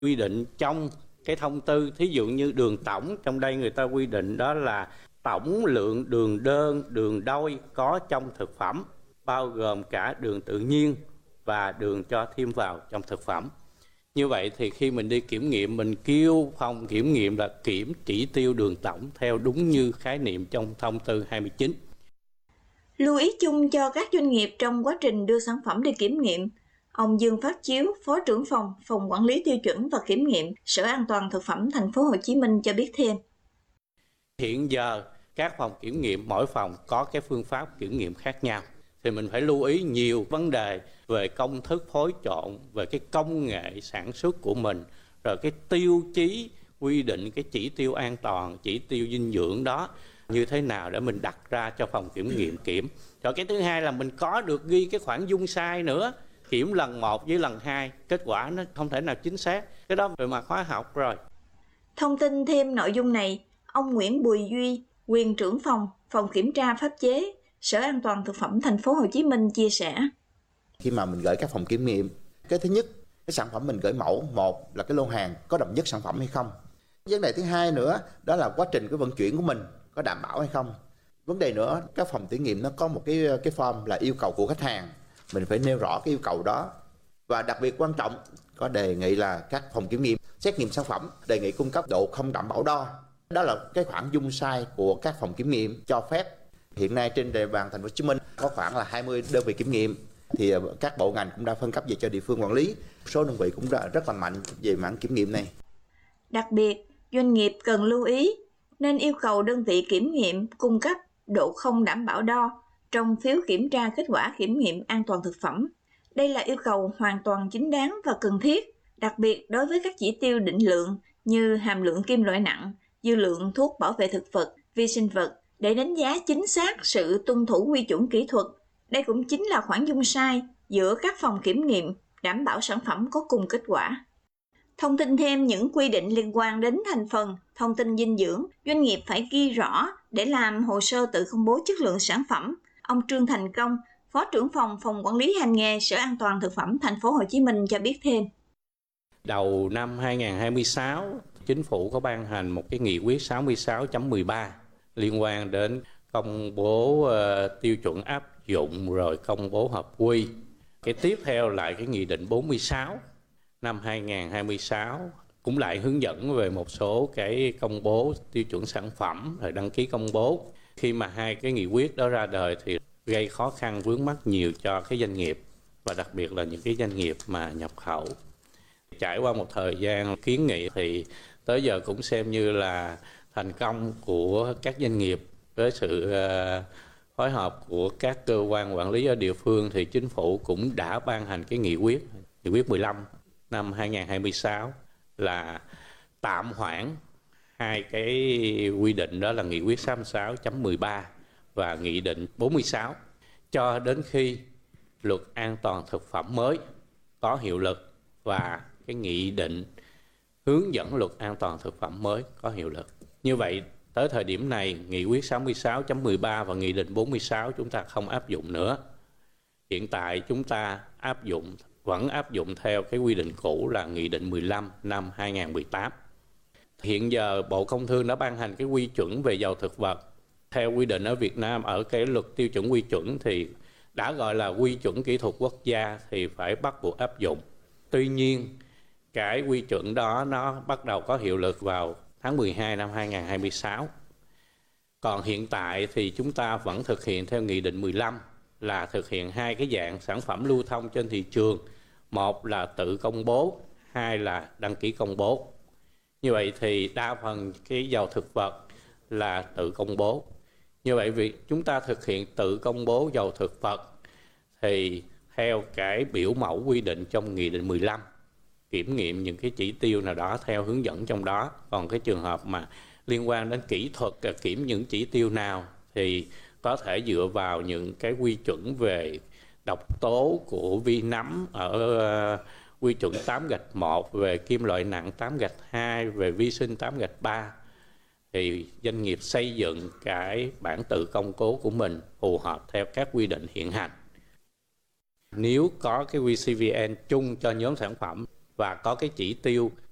quy định trong cái thông tư, thí dụ như đường tổng, trong đây người ta quy định đó là tổng lượng đường đơn, đường đôi có trong thực phẩm, bao gồm cả đường tự nhiên và đường cho thêm vào trong thực phẩm. Như vậy thì khi mình đi kiểm nghiệm, mình kêu phòng kiểm nghiệm là kiểm chỉ tiêu đường tổng theo đúng như khái niệm trong thông tư 29. Lưu ý chung cho các doanh nghiệp trong quá trình đưa sản phẩm đi kiểm nghiệm, ông Dương Phát Chiếu, Phó trưởng phòng quản lý tiêu chuẩn và kiểm nghiệm, Sở An toàn thực phẩm Thành phố Hồ Chí Minh cho biết thêm. Hiện giờ các phòng kiểm nghiệm mỗi phòng có cái phương pháp kiểm nghiệm khác nhau, thì mình phải lưu ý nhiều vấn đề về công thức phối trộn, về cái công nghệ sản xuất của mình, rồi cái tiêu chí quy định cái chỉ tiêu an toàn, chỉ tiêu dinh dưỡng đó như thế nào để mình đặt ra cho phòng kiểm nghiệm kiểm. Rồi cái thứ hai là mình có được ghi cái khoản dung sai nữa, kiểm lần 1 với lần 2, kết quả nó không thể nào chính xác, cái đó về mặt hóa học rồi. Thông tin thêm nội dung này, ông Nguyễn Bùi Duy, quyền trưởng phòng kiểm tra pháp chế, Sở An toàn thực phẩm Thành phố Hồ Chí Minh chia sẻ. Khi mà mình gửi các phòng kiểm nghiệm, cái thứ nhất, cái sản phẩm mình gửi mẫu, một là cái lô hàng có đậm chất sản phẩm hay không. Vấn đề thứ hai nữa đó là quá trình cái vận chuyển của mình có đảm bảo hay không. Vấn đề nữa, các phòng thử nghiệm nó có một cái form là yêu cầu của khách hàng, mình phải nêu rõ cái yêu cầu đó. Và đặc biệt quan trọng, có đề nghị là các phòng kiểm nghiệm xét nghiệm sản phẩm đề nghị cung cấp độ không đảm bảo đo. Đó là cái khoản dung sai của các phòng kiểm nghiệm cho phép. Hiện nay trên địa bàn Thành phố Hồ Chí Minh có khoảng là 20 đơn vị kiểm nghiệm, thì các bộ ngành cũng đã phân cấp về cho địa phương quản lý. Số đơn vị cũng rất là mạnh về mảng kiểm nghiệm này. Đặc biệt, doanh nghiệp cần lưu ý nên yêu cầu đơn vị kiểm nghiệm cung cấp độ không đảm bảo đo trong phiếu kiểm tra kết quả kiểm nghiệm an toàn thực phẩm. Đây là yêu cầu hoàn toàn chính đáng và cần thiết, đặc biệt đối với các chỉ tiêu định lượng như hàm lượng kim loại nặng, dư lượng thuốc bảo vệ thực vật, vi sinh vật để đánh giá chính xác sự tuân thủ quy chuẩn kỹ thuật. Đây cũng chính là khoản dung sai giữa các phòng kiểm nghiệm, đảm bảo sản phẩm có cùng kết quả. Thông tin thêm những quy định liên quan đến thành phần, thông tin dinh dưỡng, doanh nghiệp phải ghi rõ để làm hồ sơ tự công bố chất lượng sản phẩm. Ông Trương Thành Công, Phó trưởng phòng quản lý hành nghề, Sở An toàn thực phẩm Thành phố Hồ Chí Minh cho biết thêm. Đầu năm 2026, Chính phủ có ban hành một cái nghị quyết 66.13 liên quan đến công bố tiêu chuẩn áp dụng rồi công bố hợp quy. Cái tiếp theo lại cái nghị định 46 năm 2026 cũng lại hướng dẫn về một số cái công bố tiêu chuẩn sản phẩm rồi đăng ký công bố. Khi mà hai cái nghị quyết đó ra đời thì gây khó khăn vướng mắc nhiều cho cái doanh nghiệp và đặc biệt là những cái doanh nghiệp mà nhập khẩu. Trải qua một thời gian kiến nghị thì tới giờ cũng xem như là thành công của các doanh nghiệp với sự phối hợp của các cơ quan quản lý ở địa phương thì chính phủ cũng đã ban hành cái nghị quyết 15 năm 2026 là tạm hoãn hai cái quy định đó là nghị quyết 66.13 và nghị định 46 cho đến khi luật an toàn thực phẩm mới có hiệu lực và cái nghị định hướng dẫn luật an toàn thực phẩm mới có hiệu lực. Như vậy tới thời điểm này nghị quyết 66.13 và nghị định 46 chúng ta không áp dụng nữa. Hiện tại chúng ta vẫn áp dụng theo cái quy định cũ là nghị định 15 năm 2018. Hiện giờ Bộ Công Thương đã ban hành cái quy chuẩn về dầu thực vật. Theo quy định ở Việt Nam ở cái luật tiêu chuẩn quy chuẩn thì đã gọi là quy chuẩn kỹ thuật quốc gia thì phải bắt buộc áp dụng. Tuy nhiên cái quy chuẩn đó nó bắt đầu có hiệu lực vào tháng 12 năm 2026. Còn hiện tại thì chúng ta vẫn thực hiện theo nghị định 15 là thực hiện hai cái dạng sản phẩm lưu thông trên thị trường. Một là tự công bố, hai là đăng ký công bố. Như vậy thì đa phần cái dầu thực vật là tự công bố. Như vậy việc chúng ta thực hiện tự công bố dầu thực vật thì theo cái biểu mẫu quy định trong nghị định 15, kiểm nghiệm những cái chỉ tiêu nào đó theo hướng dẫn trong đó. Còn cái trường hợp mà liên quan đến kỹ thuật kiểm những chỉ tiêu nào thì có thể dựa vào những cái quy chuẩn về độc tố của vi nấm ở quy chuẩn 8-1, về kim loại nặng 8-2, về vi sinh 8-3 thì doanh nghiệp xây dựng cái bản tự công bố của mình phù hợp theo các quy định hiện hành. Nếu có cái QCVN chung cho nhóm sản phẩm và có cái chỉ tiêu